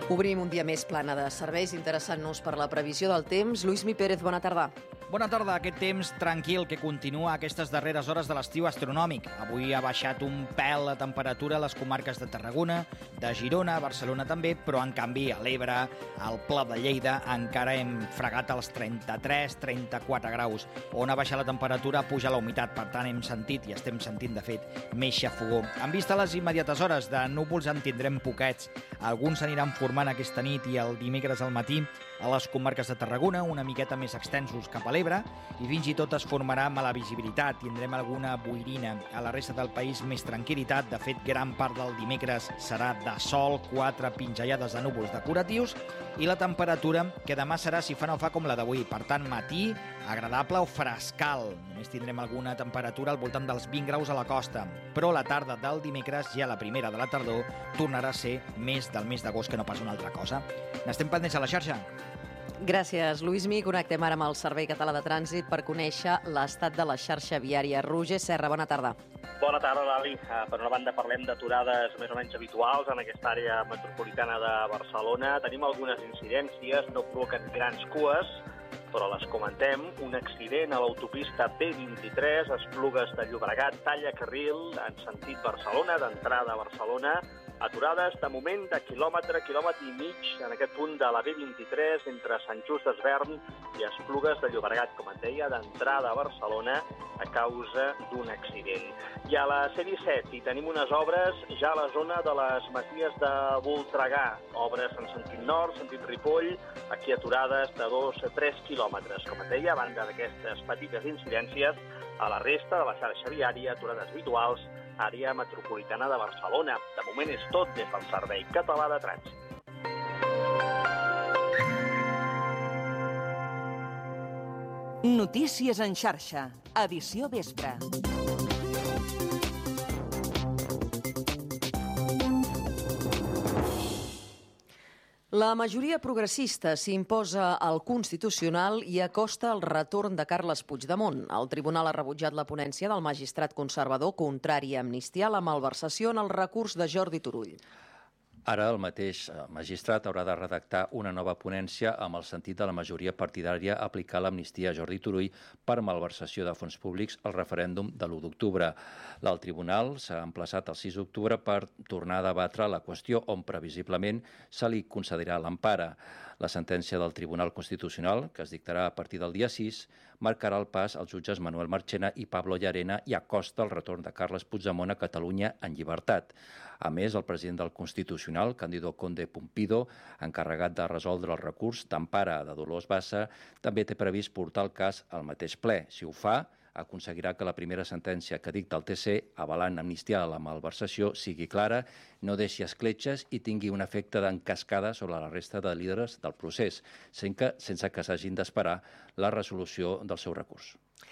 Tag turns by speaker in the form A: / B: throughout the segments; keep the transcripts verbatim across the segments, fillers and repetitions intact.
A: Obrim un dia més plana de serveis, interessant-nos per la previsió del temps. Lluís Mi Pérez, bona tarda.
B: Bona tarda. Aquest temps tranquil que continua aquestes darreres hores de l'estiu astronòmic. Avui ha baixat un pèl la temperatura a les comarques de Tarragona, de Girona, Barcelona també, però en canvi a l'Ebre, al Pla de Lleida, encara hem fregat els trenta-tres trenta-quatre graus. On ha baixat la temperatura puja la humitat, per tant hem sentit i estem sentint de fet més xafogor. En vista a les immediates hores de núvols en tindrem poquets. Alguns s'aniran formant aquesta nit i el dimecres al matí a les comarques de Tarragona, una miqueta més extensos cap a l'Ebre, i fins i tot es formarà mala visibilitat. Tindrem alguna boirina. A la resta del país més tranquil·litat. De fet, gran part del dimecres serà de sol, quatre pinzellades de núvols decoratius, i la temperatura que demà serà, si fa no fa, com la d'avui. Per tant, matí agradable o frescal. Només tindrem alguna temperatura al voltant dels vint graus a la costa. Però la tarda del dimecres, ja la primera de la tardor, tornarà a ser més del mes d'agost que no pas una altra cosa. N'estem pendents a la xarxa.
A: Gràcies, Lluís Mi. Connectem ara amb el Servei Català de Trànsit per conèixer l'estat de la xarxa viària. Roger Serra, bona tarda.
C: Bona tarda, Lali. Per una banda parlem d'aturades més o menys habituals en aquesta àrea metropolitana de Barcelona. Tenim algunes incidències, no provoquen grans cues, però les comentem. Un accident a l'autopista B vint-i-tres, Esplugues de Llobregat, talla carril en sentit Barcelona, d'entrada a Barcelona. Aturades de moment de quilòmetre, quilòmetre i mig en aquest punt de la B vint-i-tres entre Sant Just d'Esvern i Esplugues de Llobregat, com et deia, d'entrada a Barcelona a causa d'un accident. I a la C disset hi tenim unes obres ja a la zona de les Masies de Voltregà. Obres en sentit nord, sentit Ripoll, aquí aturades de dos a tres quilòmetres. Com et deia, a banda d'aquestes petites incidències, a la resta de la xarxa viària, aturades habituals, àrea metropolitana de Barcelona. De moment és tot des del Servei Català de Trànsit.
D: Notícies en xarxa, edició vespre.
A: La majoria progressista s'imposa al Constitucional i acosta el retorn de Carles Puigdemont. El tribunal ha rebutjat la ponència del magistrat conservador contrari a amnistiar la malversació en el recurs de Jordi Turull.
E: Ara el mateix magistrat haurà de redactar una nova ponència amb el sentit de la majoria partidària a aplicar l'amnistia a Jordi Turull per malversació de fons públics al referèndum de l'u d'octubre. El tribunal s'ha emplaçat el sis d'octubre per tornar a debatre la qüestió on previsiblement se li concedirà l'empara. La sentència del Tribunal Constitucional, que es dictarà a partir del dia sis, marcarà el pas als jutges Manuel Marchena i Pablo Llarena i acosta el retorn de Carles Puigdemont a Catalunya en llibertat. A més, el president del Constitucional, Cándido Conde Pumpido, encarregat de resoldre el recurs d'empara de Dolors Bassa, també té previst portar el cas al mateix ple. Si ho fa, aconseguirà que la primera sentència que dicta el T C, avalant amnistiar la malversació, sigui clara, no deixi escletxes i tingui un efecte d'encascada sobre la resta de líders del procés, sense que s'hagin d'esperar la resolució del seu recurs.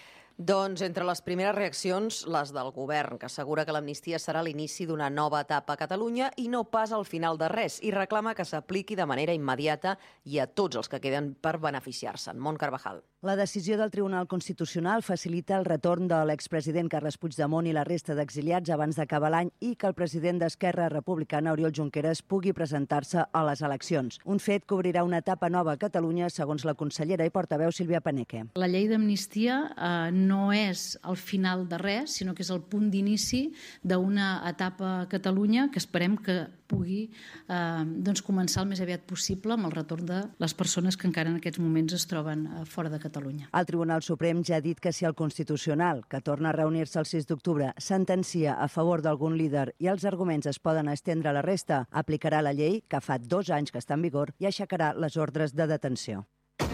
A: Doncs entre les primeres reaccions, les del govern, que assegura que l'amnistia serà l'inici d'una nova etapa a Catalunya i no pas al final de res, i reclama que s'apliqui de manera immediata i a tots els que queden per beneficiar-se'n. Mont Carvajal.
F: La decisió del Tribunal Constitucional facilita el retorn de l'expresident Carles Puigdemont i la resta d'exiliats abans d'acabar l'any i que el president d'Esquerra Republicana, Oriol Junqueras, pugui presentar-se a les eleccions. Un fet que obrirà una etapa nova a Catalunya, segons la consellera i portaveu Sílvia Paneque.
G: La llei d'amnistia eh, no és el final de res, sinó que és el punt d'inici d'una etapa a Catalunya que esperem que pugui eh, doncs començar el més aviat possible amb el retorn de les persones que encara en aquests moments es troben eh, fora de Catalunya.
F: El Tribunal Suprem ja ha dit que si el Constitucional, que torna a reunir-se el sis d'octubre, sentencia a favor d'algun líder i els arguments es poden estendre a la resta, aplicarà la llei, que fa dos anys que està en vigor, i aixecarà les ordres de detenció.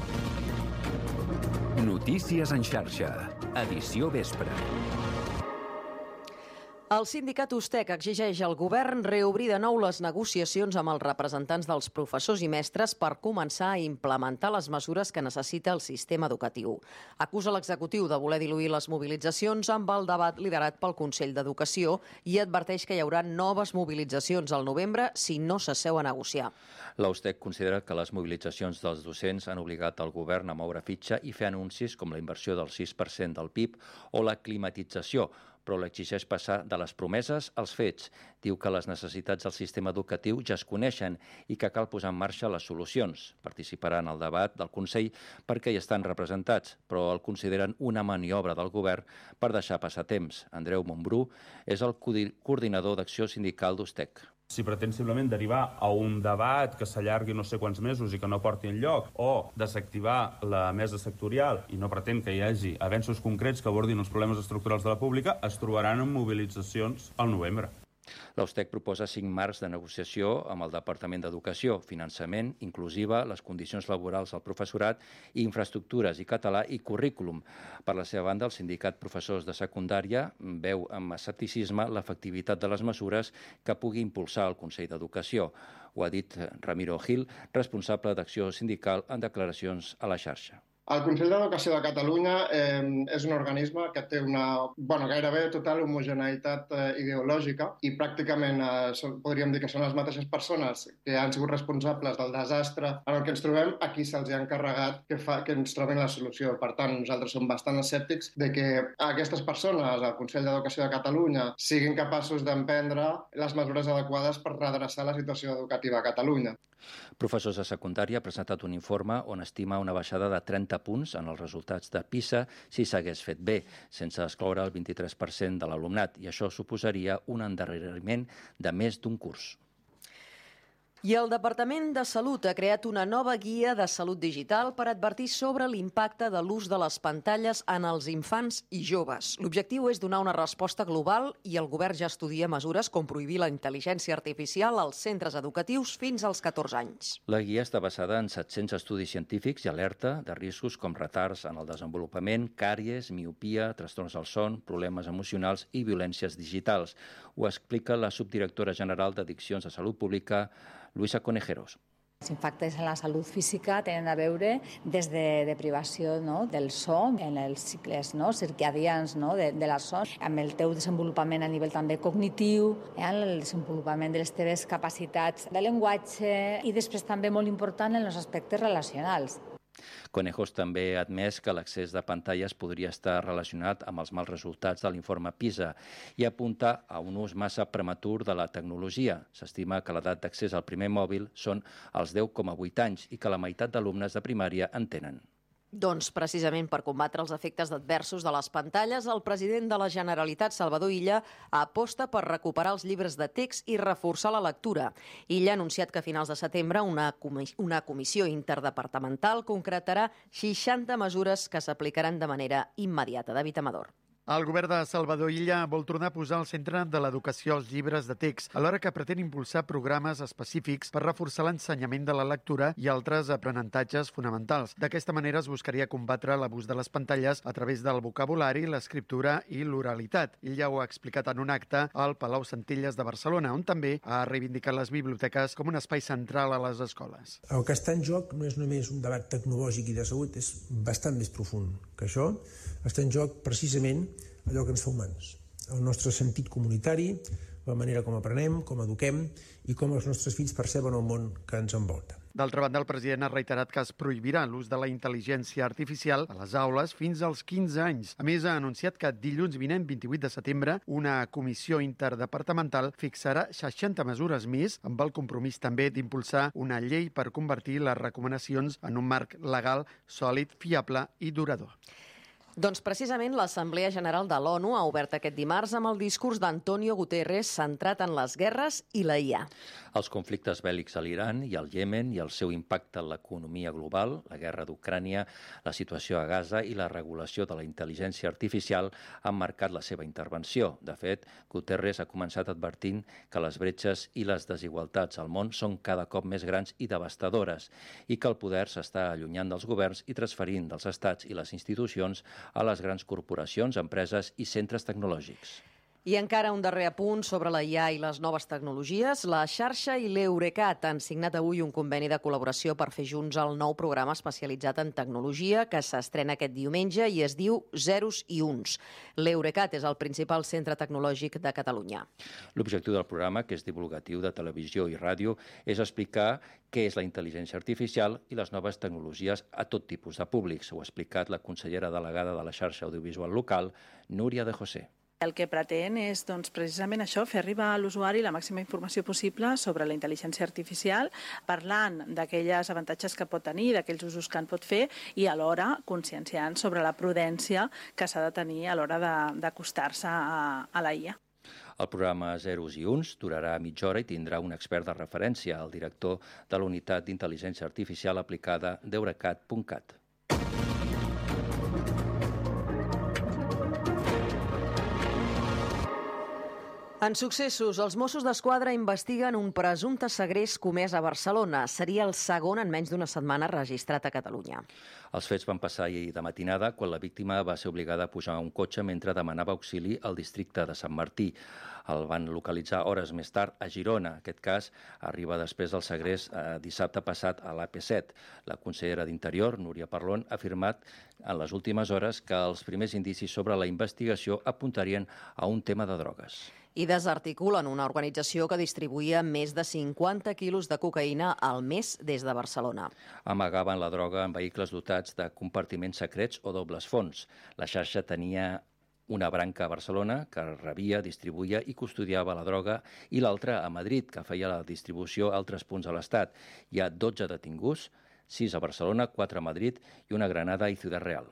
H: Notícies en xarxa, edició vespre.
A: El sindicat Ustec exigeix al govern reobrir de nou les negociacions amb els representants dels professors i mestres per començar a implementar les mesures que necessita el sistema educatiu. Acusa l'executiu de voler diluir les mobilitzacions amb el debat liderat pel Consell d'Educació i adverteix que hi haurà noves mobilitzacions al novembre si no s'asseu a negociar.
E: L'Ustec considera que les mobilitzacions dels docents han obligat el govern a moure fitxa i fer anuncis com la inversió del sis per cent del P I B o la climatització, però l'exigeix passar de les promeses als fets. Diu que les necessitats del sistema educatiu ja es coneixen i que cal posar en marxa les solucions. Participaran al debat del Consell perquè hi estan representats, però el consideren una maniobra del govern per deixar passar temps. Andreu Montbrú és el coordinador d'acció sindical d'Ustec.
I: Si pretén simplement derivar a un debat que s'allargui no sé quants mesos i que no porti enlloc, o desactivar la mesa sectorial i no pretén que hi hagi avenços concrets que abordin els problemes estructurals de la pública, es trobaran en mobilitzacions al novembre.
E: L'Ustec proposa cinc marcs de negociació amb el Departament d'Educació, finançament, inclusiva, les condicions laborals del professorat, infraestructures i català i currículum. Per la seva banda, el sindicat Professors de Secundària veu amb escepticisme l'efectivitat de les mesures que pugui impulsar el Consell d'Educació. Ho ha dit Ramiro Gil, responsable d'acció sindical en declaracions a la xarxa.
J: El Consell d'Educació de Catalunya eh, és un organisme que té una bueno, gairebé total homogeneïtat eh, ideològica i pràcticament eh, són, podríem dir que són les mateixes persones que han sigut responsables del desastre en el que ens trobem, a qui se'ls ha encarregat que, fa, que ens trobin la solució. Per tant, nosaltres som bastant escèptics de que aquestes persones, el Consell d'Educació de Catalunya, siguin capaços d'emprendre les mesures adequades per redreçar la situació educativa a Catalunya.
E: Professors de Secundària ha presentat un informe on estima una baixada de trenta punts en els resultats de PISA si s'hagués fet bé, sense excloure el vint-i-tres per cent de l'alumnat, i això suposaria un endarreriment de més d'un curs.
A: I el Departament de Salut ha creat una nova guia de salut digital per advertir sobre l'impacte de l'ús de les pantalles en els infants i joves. L'objectiu és donar una resposta global i el govern ja estudia mesures com prohibir la intel·ligència artificial als centres educatius fins als catorze anys.
E: La guia està basada en set-cents estudis científics i alerta de riscos com retards en el desenvolupament, càries, miopia, trastorns del son, problemes emocionals i violències digitals. Ho explica la subdirectora general d'Addiccions de Salut Pública, Luisa Conejeros.
K: Els impactes en la salut física tenen a veure des de, de privació no, del son, en els cicles no, circadians no, de, de la son, amb el teu desenvolupament a nivell també cognitiu, eh, el desenvolupament de les teves capacitats de llenguatge i després també molt important en els aspectes relacionals.
E: Conejos també ha admès que l'accés de pantalles podria estar relacionat amb els mals resultats de l'informe PISA i apunta a un ús massa prematur de la tecnologia. S'estima que l'edat d'accés al primer mòbil són els deu coma vuit anys i que la meitat d'alumnes de primària en tenen.
A: Doncs precisament per combatre els efectes adversos de les pantalles, el president de la Generalitat, Salvador Illa, aposta per recuperar els llibres de text i reforçar la lectura. Illa ha anunciat que a finals de setembre una, comis una comissió interdepartamental concretarà seixanta mesures que s'aplicaran de manera immediata. David Amador.
L: El govern de Salvador Illa vol tornar a posar al centre de l'educació els llibres de text, alhora que pretén impulsar programes específics per reforçar l'ensenyament de la lectura i altres aprenentatges fonamentals. D'aquesta manera es buscaria combatre l'abús de les pantalles a través del vocabulari, l'escriptura i l'oralitat. Illa ho ha explicat en un acte al Palau Centelles de Barcelona, on també ha reivindicat les biblioteques com un espai central a les escoles.
M: El que està en joc no és només un debat tecnològic i de salut, és bastant més profund que això. Està en joc precisament allò que ens fa humans, el nostre sentit comunitari, la manera com aprenem, com eduquem i com els nostres fills perceben el món que ens envolta.
L: D'altra banda, el president ha reiterat que es prohibirà l'ús de la intel·ligència artificial a les aules fins als quinze anys. A més, ha anunciat que dilluns vinent, vint-i-vuit de setembre, una comissió interdepartamental fixarà seixanta mesures més amb el compromís també d'impulsar una llei per convertir les recomanacions en un marc legal sòlid, fiable i durador.
A: Doncs precisament l'Assemblea General de l'ONU ha obert aquest dimarts amb el discurs d'Antonio Guterres centrat en les guerres i la I A.
E: Els conflictes bèl·lics a l'Iran i al Iemen i el seu impacte en l'economia global, la guerra d'Ucrània, la situació a Gaza i la regulació de la intel·ligència artificial han marcat la seva intervenció. De fet, Guterres ha començat advertint que les bretxes i les desigualtats al món són cada cop més grans i devastadores i que el poder s'està allunyant dels governs i transferint dels estats i les institucions a les grans corporacions, empreses i centres tecnològics.
A: I encara un darrer apunt sobre la I A i les noves tecnologies. La xarxa i l'Eurecat han signat avui un conveni de col·laboració per fer junts el nou programa especialitzat en tecnologia que s'estrena aquest diumenge i es diu Zeros i Uns. L'Eurecat és el principal centre tecnològic de Catalunya.
E: L'objectiu del programa, que és divulgatiu de televisió i ràdio, és explicar què és la intel·ligència artificial i les noves tecnologies a tot tipus de públics. Ho ha explicat la consellera delegada de la xarxa audiovisual local, Núria de José.
N: El que pretén és doncs, precisament això, fer arribar a l'usuari la màxima informació possible sobre la intel·ligència artificial, parlant d'aquells avantatges que pot tenir, d'aquells usos que en pot fer i alhora conscienciant sobre la prudència que s'ha de tenir a l'hora d'acostar-se a, a la I A.
E: El programa Zeros i Uns durarà mitja hora i tindrà un expert de referència, el director de la Unitat d'Intel·ligència Artificial Aplicada d'Eurecat punt cat.
A: En successos, els Mossos d'Esquadra investiguen un presumpte segrest comès a Barcelona. Seria el segon en menys d'una setmana registrat a Catalunya.
E: Els fets van passar ahir de matinada, quan la víctima va ser obligada a pujar a un cotxe mentre demanava auxili al districte de Sant Martí. El van localitzar hores més tard a Girona. Aquest cas arriba després del segrest eh, dissabte passat a l'A P set. La consellera d'Interior, Núria Parlon, ha afirmat en les últimes hores que els primers indicis sobre la investigació apuntarien a un tema de drogues.
A: I desarticulen una organització que distribuïa més de cinquanta quilos de cocaïna al mes des de Barcelona.
E: Amagaven la droga en vehicles dotats de compartiments secrets o dobles fons. La xarxa tenia una branca a Barcelona que rebia, distribuïa i custodiava la droga i l'altra a Madrid, que feia la distribució a altres punts de l'Estat. Hi ha dotze detinguts, sis a Barcelona, quatre a Madrid i una a Granada i Ciudad Real.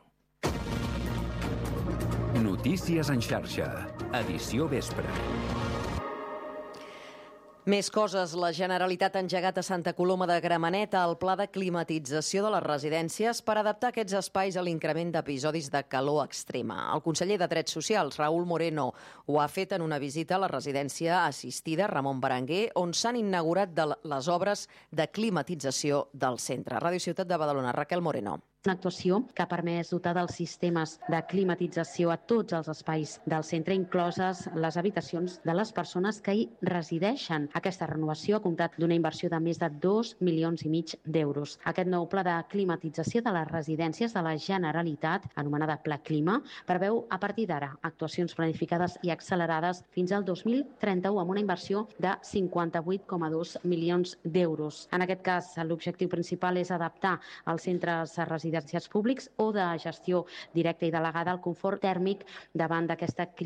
H: Notícies en xarxa. Edició vespre.
A: Més coses. La Generalitat ha engegat a Santa Coloma de Gramenet el pla de climatització de les residències per adaptar aquests espais a l'increment d'episodis de calor extrema. El conseller de Drets Socials, Raúl Moreno, ho ha fet en una visita a la residència assistida Ramon Berenguer, on s'han inaugurat les obres de climatització del centre. Ràdio Ciutat de Badalona, Raquel Moreno.
O: Una actuació que ha permès dotar dels sistemes de climatització a tots els espais del centre, incloses les habitacions de les persones que hi resideixen. Aquesta renovació ha comptat d'una inversió de més de dos milions i mig d'euros. Aquest nou pla de climatització de les residències de la Generalitat, anomenada Pla Clima, preveu a partir d'ara actuacions planificades i accelerades fins al dos mil trenta-u amb una inversió de cinquanta-vuit coma dos milions d'euros. En aquest cas, l'objectiu principal és adaptar els centres residencials públics o de gestió directa i delegada al confort tèrmic davant d'aquesta crisi